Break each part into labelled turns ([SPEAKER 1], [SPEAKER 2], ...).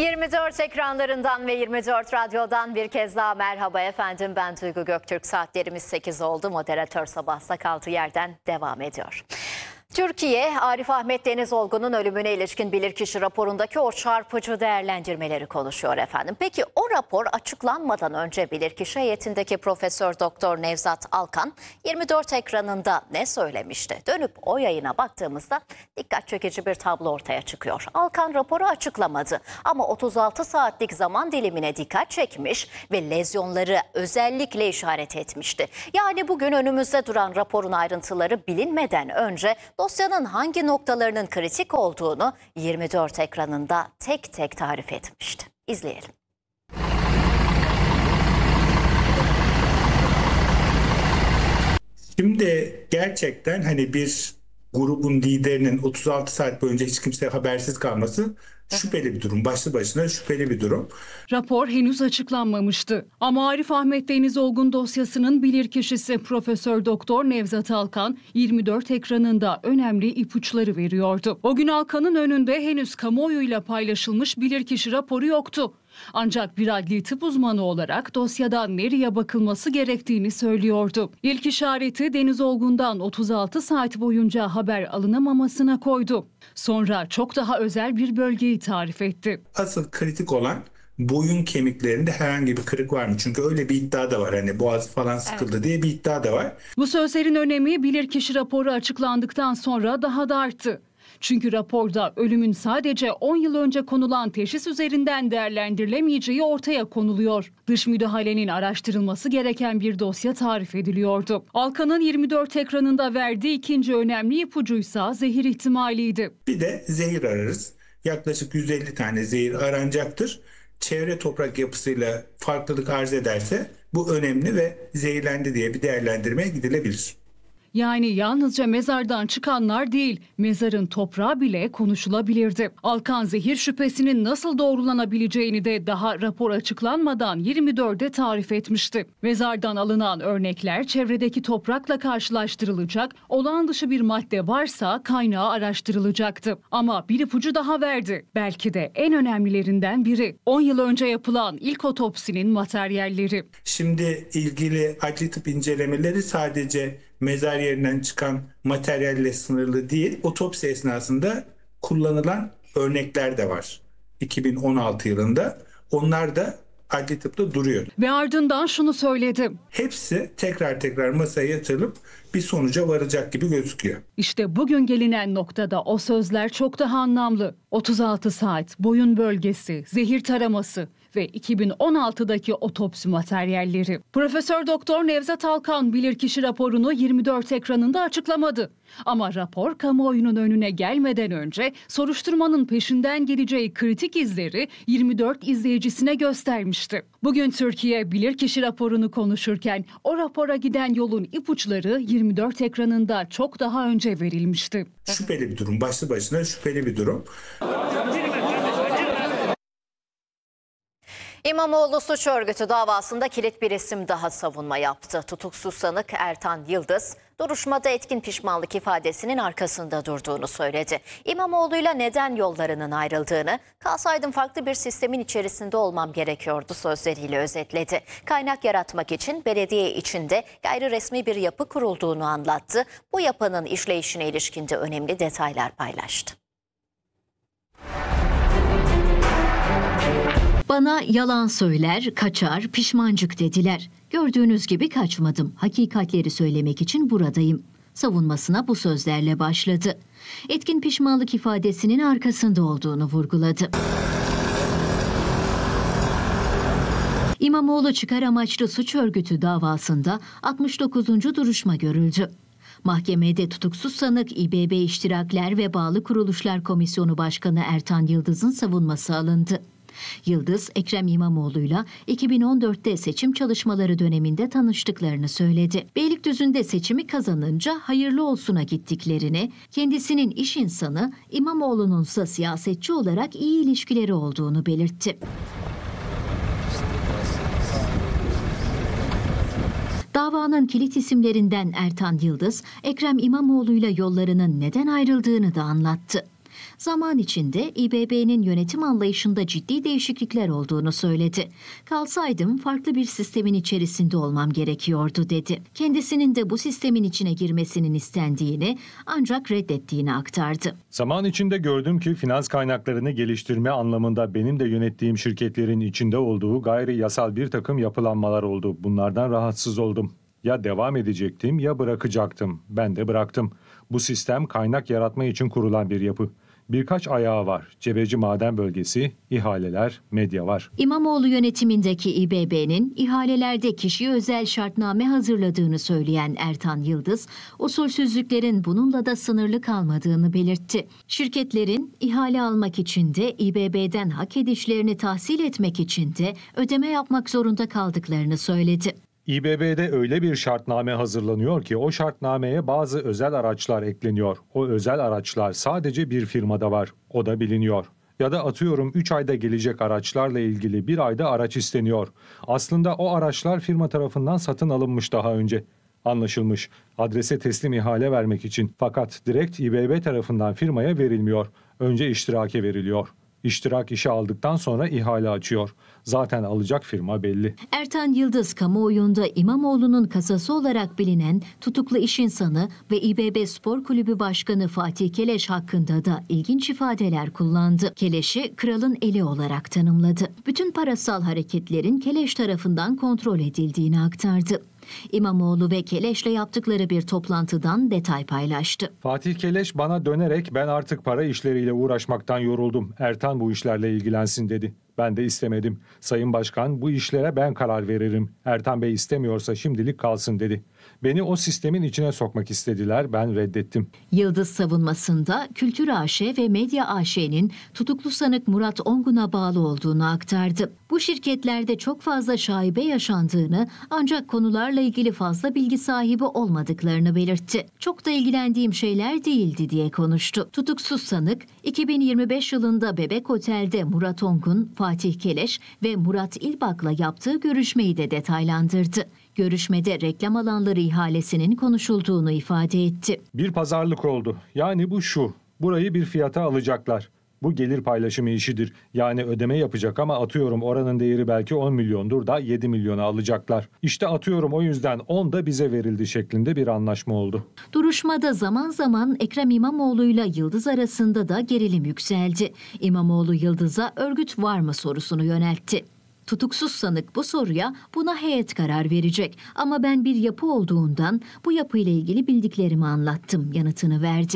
[SPEAKER 1] 24 ekranlarından ve 24 radyodan bir kez daha merhaba efendim. Ben Duygu Göktürk. Saatlerimiz 8 oldu. Moderatör Sabah kaldığı yerden devam ediyor. Türkiye, Arif Ahmet Denizolgun'un ölümüne ilişkin bilirkişi raporundaki o çarpıcı değerlendirmeleri konuşuyor efendim. Peki o rapor açıklanmadan önce bilirkişi heyetindeki Profesör Doktor Nevzat Alkan 24 ekranında ne söylemişti? Dönüp o yayına baktığımızda dikkat çekici bir tablo ortaya çıkıyor. Alkan raporu açıklamadı ama 36 saatlik zaman dilimine dikkat çekmiş ve lezyonları özellikle işaret etmişti. Yani bugün önümüzde duran raporun ayrıntıları bilinmeden önce dosyanın hangi noktalarının kritik olduğunu 24 ekranında tek tek tarif etmişti. İzleyelim.
[SPEAKER 2] Şimdi gerçekten bir grubun liderinin 36 saat boyunca hiç kimseye habersiz kalması şüpheli bir durum. Başlı başına şüpheli bir durum.
[SPEAKER 3] Rapor henüz açıklanmamıştı. Ama Arif Ahmet Denizolgun dosyasının bilirkişisi Profesör Doktor Nevzat Alkan 24 ekranında önemli ipuçları veriyordu. O gün Alkan'ın önünde henüz kamuoyuyla paylaşılmış bilirkişi raporu yoktu. Ancak bir adli tıp uzmanı olarak dosyadan nereye bakılması gerektiğini söylüyordu. İlk işareti Denizolgun'dan 36 saat boyunca haber alınamamasına koydu. Sonra çok daha özel bir bölgeyi tarif etti.
[SPEAKER 2] Asıl kritik olan boyun kemiklerinde herhangi bir kırık var mı? Çünkü öyle bir iddia da var. Boğazı falan sıkıldı diye bir iddia da var.
[SPEAKER 3] Bu sözlerin önemi bilirkişi raporu açıklandıktan sonra daha da arttı. Çünkü raporda ölümün sadece 10 yıl önce konulan teşhis üzerinden değerlendirilemeyeceği ortaya konuluyor. Dış müdahalenin araştırılması gereken bir dosya tarif ediliyordu. Alkan'ın 24 ekranında verdiği ikinci önemli ipucuysa zehir ihtimaliydi.
[SPEAKER 2] Bir de zehir ararız. Yaklaşık 150 tane zehir aranacaktır. Çevre toprak yapısıyla farklılık arz ederse bu önemli ve zehirlendi diye bir değerlendirmeye gidilebilir.
[SPEAKER 3] Yani yalnızca mezardan çıkanlar değil, mezarın toprağı bile konuşulabilirdi. Alkan zehir şüphesinin nasıl doğrulanabileceğini de daha rapor açıklanmadan 24'e tarif etmişti. Mezardan alınan örnekler çevredeki toprakla karşılaştırılacak, olağan dışı bir madde varsa kaynağı araştırılacaktı. Ama bir ipucu daha verdi. Belki de en önemlilerinden biri. 10 yıl önce yapılan ilk otopsinin materyalleri.
[SPEAKER 2] Şimdi ilgili adli tıp incelemeleri sadece mezar yerinden çıkan materyalle sınırlı değil, otopsi esnasında kullanılan örnekler de var. 2016 yılında onlar da adli tıpta duruyor.
[SPEAKER 3] Ve ardından şunu söyledi.
[SPEAKER 2] Hepsi tekrar masaya yatırılıp bir sonuca varacak gibi gözüküyor.
[SPEAKER 3] İşte bugün gelinen noktada o sözler çok daha anlamlı. 36 saat, boyun bölgesi, zehir taraması ve 2016'daki otopsi materyalleri. Profesör Doktor Nevzat Alkan bilirkişi raporunu 24 ekranında açıklamadı. Ama rapor kamuoyunun önüne gelmeden önce soruşturmanın peşinden geleceği kritik izleri 24 izleyicisine göstermişti. Bugün Türkiye bilirkişi raporunu konuşurken o rapora giden yolun ipuçları 24 ekranında çok daha önce verilmişti.
[SPEAKER 2] Şüpheli bir durum, başlı başına şüpheli bir durum.
[SPEAKER 1] İmamoğlu suç örgütü davasında kilit bir isim daha savunma yaptı. Tutuksuz sanık Ertan Yıldız, duruşmada etkin pişmanlık ifadesinin arkasında durduğunu söyledi. İmamoğlu'yla neden yollarının ayrıldığını, kalsaydım farklı bir sistemin içerisinde olmam gerekiyordu sözleriyle özetledi. Kaynak yaratmak için belediye içinde gayri resmi bir yapı kurulduğunu anlattı. Bu yapının işleyişine ilişkin de önemli detaylar paylaştı.
[SPEAKER 4] Bana yalan söyler, kaçar, pişmancık dediler. Gördüğünüz gibi kaçmadım. Hakikatleri söylemek için buradayım. Savunmasına bu sözlerle başladı. Etkin pişmanlık ifadesinin arkasında olduğunu vurguladı. İmamoğlu çıkar amaçlı suç örgütü davasında 69. duruşma görüldü. Mahkemede tutuksuz sanık İBB İştirakler ve Bağlı Kuruluşlar Komisyonu Başkanı Ertan Yıldız'ın savunması alındı. Yıldız, Ekrem İmamoğlu'yla 2014'te seçim çalışmaları döneminde tanıştıklarını söyledi. Beylikdüzü'nde seçimi kazanınca hayırlı olsuna gittiklerini, kendisinin iş insanı, İmamoğlu'nunsa siyasetçi olarak iyi ilişkileri olduğunu belirtti. Davanın kilit isimlerinden Ertan Yıldız, Ekrem İmamoğlu'yla yollarının neden ayrıldığını da anlattı. Zaman içinde İBB'nin yönetim anlayışında ciddi değişiklikler olduğunu söyledi. Kalsaydım farklı bir sistemin içerisinde olmam gerekiyordu dedi. Kendisinin de bu sistemin içine girmesinin istendiğini ancak reddettiğini aktardı.
[SPEAKER 5] Zaman içinde gördüm ki finans kaynaklarını geliştirme anlamında benim de yönettiğim şirketlerin içinde olduğu gayri yasal bir takım yapılanmalar oldu. Bunlardan rahatsız oldum. Ya devam edecektim ya bırakacaktım. Ben de bıraktım. Bu sistem kaynak yaratma için kurulan bir yapı. Birkaç ayağı var. Cebeci Maden Bölgesi, ihaleler, medya var.
[SPEAKER 4] İmamoğlu yönetimindeki İBB'nin ihalelerde kişiye özel şartname hazırladığını söyleyen Ertan Yıldız, usulsüzlüklerin bununla da sınırlı kalmadığını belirtti. Şirketlerin ihale almak için de İBB'den hak edişlerini tahsil etmek için de ödeme yapmak zorunda kaldıklarını söyledi.
[SPEAKER 5] İBB'de öyle bir şartname hazırlanıyor ki o şartnameye bazı özel araçlar ekleniyor. O özel araçlar sadece bir firmada var. O da biliniyor. Ya da atıyorum 3 ayda gelecek araçlarla ilgili bir ayda araç isteniyor. Aslında o araçlar firma tarafından satın alınmış daha önce. Anlaşılmış. Adrese teslim ihale vermek için. Fakat direkt İBB tarafından firmaya verilmiyor. Önce iştirake veriliyor. İştirak işe aldıktan sonra ihale açıyor. Zaten alacak firma belli.
[SPEAKER 4] Ertan Yıldız, kamuoyunda İmamoğlu'nun kasası olarak bilinen tutuklu iş insanı ve İBB Spor Kulübü Başkanı Fatih Keleş hakkında da ilginç ifadeler kullandı. Keleş'i kralın eli olarak tanımladı. Bütün parasal hareketlerin Keleş tarafından kontrol edildiğini aktardı. İmamoğlu ve Keleş'le yaptıkları bir toplantıdan detay paylaştı.
[SPEAKER 5] Fatih Keleş bana dönerek ben artık para işleriyle uğraşmaktan yoruldum. Ertan bu işlerle ilgilensin dedi. Ben de istemedim. Sayın Başkan bu işlere ben karar veririm. Ertan Bey istemiyorsa şimdilik kalsın dedi. Beni o sistemin içine sokmak istediler. Ben reddettim.
[SPEAKER 4] Yıldız savunmasında Kültür AŞ ve Medya AŞ'nin tutuklu sanık Murat Ongun'a bağlı olduğunu aktardı. Bu şirketlerde çok fazla şaibe yaşandığını ancak konularla ilgili fazla bilgi sahibi olmadıklarını belirtti. Çok da ilgilendiğim şeyler değildi diye konuştu. Tutuksuz sanık 2025 yılında Bebek Otel'de Murat Ongun, Fatih Keleş ve Murat İlbak'la yaptığı görüşmeyi de detaylandırdı. Görüşmede reklam alanları ihalesinin konuşulduğunu ifade etti.
[SPEAKER 5] Bir pazarlık oldu. Yani bu şu. Burayı bir fiyata alacaklar. Bu gelir paylaşımı işidir. Yani ödeme yapacak ama atıyorum oranın değeri belki 10 milyondur da 7 milyona alacaklar. İşte atıyorum o yüzden 10 da bize verildi şeklinde bir anlaşma oldu.
[SPEAKER 4] Duruşmada zaman zaman Ekrem İmamoğlu'yla Yıldız arasında da gerilim yükseldi. İmamoğlu Yıldız'a örgüt var mı sorusunu yöneltti. Tutuksuz sanık bu soruya buna heyet karar verecek ama ben bir yapı olduğundan bu yapıyla ilgili bildiklerimi anlattım yanıtını verdi.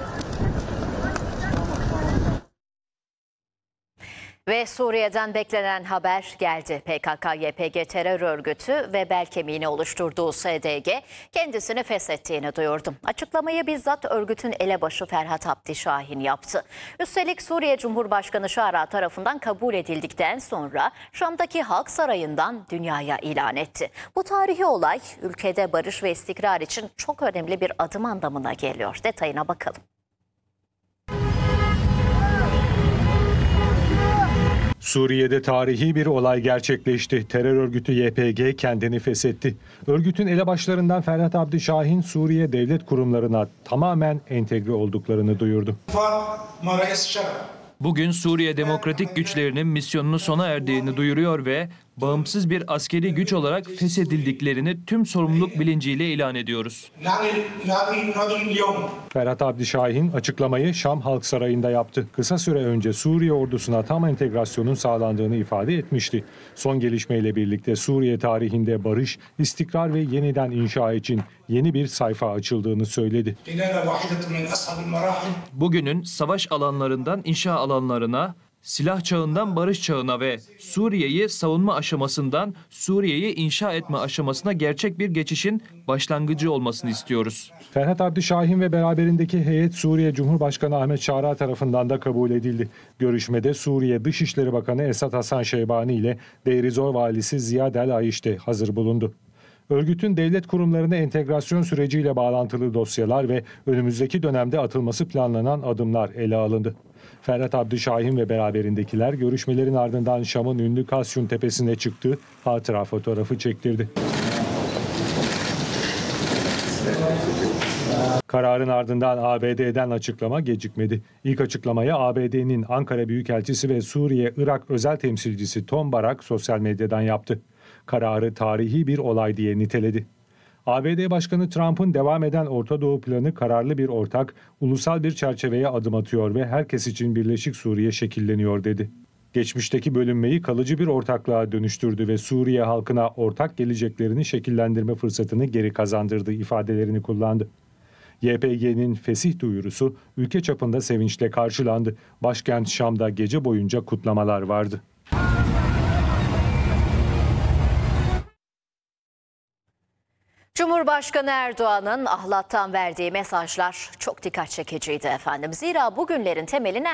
[SPEAKER 1] Ve Suriye'den beklenen haber geldi. PKK-YPG terör örgütü ve bel kemiğini oluşturduğu SDG kendisini feshettiğini duyurdu. Açıklamayı bizzat örgütün elebaşı Ferhat Abdi Şahin yaptı. Üstelik Suriye Cumhurbaşkanı Şara tarafından kabul edildikten sonra Şam'daki Halk Sarayı'ndan dünyaya ilan etti. Bu tarihi olay ülkede barış ve istikrar için çok önemli bir adım anlamına geliyor. Detayına bakalım.
[SPEAKER 5] Suriye'de tarihi bir olay gerçekleşti. Terör örgütü YPG kendini feshetti. Örgütün elebaşlarından Ferhat Abdi Şahin, Suriye devlet kurumlarına tamamen entegre olduklarını duyurdu.
[SPEAKER 6] Bugün Suriye Demokratik Güçlerinin misyonunu sona erdiğini duyuruyor ve bağımsız bir askeri güç olarak feshedildiklerini tüm sorumluluk bilinciyle ilan ediyoruz.
[SPEAKER 5] Ferhat Abdi Şahin açıklamayı Şam Halk Sarayı'nda yaptı. Kısa süre önce Suriye ordusuna tam entegrasyonun sağlandığını ifade etmişti. Son gelişmeyle birlikte Suriye tarihinde barış, istikrar ve yeniden inşa için yeni bir sayfa açıldığını söyledi.
[SPEAKER 6] Bugünün savaş alanlarından inşa alanlarına, silah çağından barış çağına ve Suriye'yi savunma aşamasından Suriye'yi inşa etme aşamasına gerçek bir geçişin başlangıcı olmasını istiyoruz.
[SPEAKER 5] Ferhat Abdi Şahin ve beraberindeki heyet Suriye Cumhurbaşkanı Ahmet Şara tarafından da kabul edildi. Görüşmede Suriye Dışişleri Bakanı Esad Hasan Şeybani ile Deir ez-Zor valisi Ziyad el-Ayş de hazır bulundu. Örgütün devlet kurumlarına entegrasyon süreciyle bağlantılı dosyalar ve önümüzdeki dönemde atılması planlanan adımlar ele alındı. Ferhat Abdi Şahin ve beraberindekiler görüşmelerin ardından Şam'ın ünlü Kasyun Tepesi'ne çıktı, hatıra fotoğrafı çektirdi. Kararın ardından ABD'den açıklama gecikmedi. İlk açıklamayı ABD'nin Ankara Büyükelçisi ve Suriye-Irak özel temsilcisi Tom Barak sosyal medyadan yaptı. Kararı tarihi bir olay diye niteledi. ABD Başkanı Trump'ın devam eden Orta Doğu planı kararlı bir ortak, ulusal bir çerçeveye adım atıyor ve herkes için Birleşik Suriye şekilleniyor dedi. Geçmişteki bölünmeyi kalıcı bir ortaklığa dönüştürdü ve Suriye halkına ortak geleceklerini şekillendirme fırsatını geri kazandırdı ifadelerini kullandı. YPG'nin fesih duyurusu ülke çapında sevinçle karşılandı. Başkent Şam'da gece boyunca kutlamalar vardı.
[SPEAKER 1] Cumhurbaşkanı Erdoğan'ın Ahlat'tan verdiği mesajlar çok dikkat çekiciydi efendim. Zira bugünlerin temelini